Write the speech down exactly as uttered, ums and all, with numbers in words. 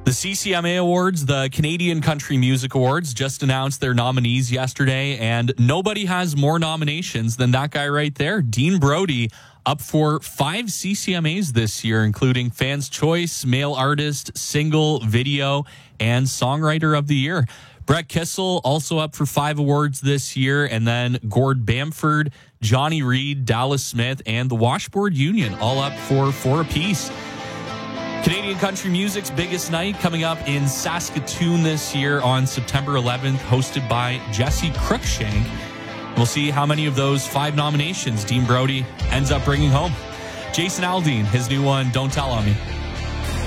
The C C M A Awards, the Canadian Country Music Awards, just announced their nominees yesterday, and nobody has more nominations than that guy right there, Dean Brody, up for five C C M As this year, including Fans' Choice, Male Artist, Single, Video, and Songwriter of the Year. Brett Kissel also up for five awards this year, and then Gord Bamford, Johnny Reed, Dallas Smith, and the Washboard Union all up for four apiece. Canadian country music's biggest night coming up in Saskatoon this year on September eleventh, hosted by Jesse Cruikshank. We'll see how many of those five nominations Dean Brody ends up bringing home. Jason Aldean, his new one, Don't Tell on Me.